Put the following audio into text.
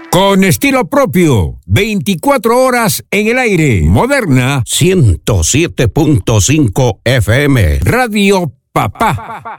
Con estilo propio, 24 horas en el aire. Moderna 107.5 FM. Radio Papá.